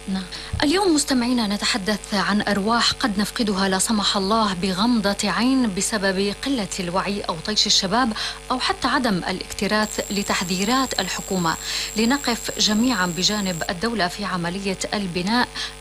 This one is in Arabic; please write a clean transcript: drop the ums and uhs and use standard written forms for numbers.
نعم. اليوم مستمعينا نتحدث عن أرواح قد نفقدها لا سمح الله بغمضة عين بسبب قلة الوعي أو طيش الشباب أو حتى عدم الاكتراث لتحذيرات الحكومة. لنقف جميعا بجانب الدولة في عملية البناء